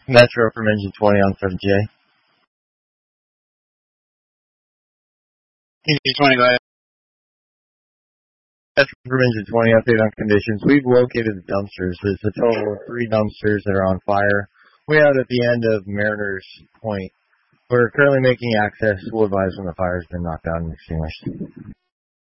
Metro from Engine 20 on 7TA. Engine 20, go ahead. Metro from Engine 20, update on conditions. We've located the dumpsters. There's a total of 3 dumpsters that are on fire. Way out at the end of Mariner's Point. We're currently making access. We'll advise when the fire's been knocked out and extinguished.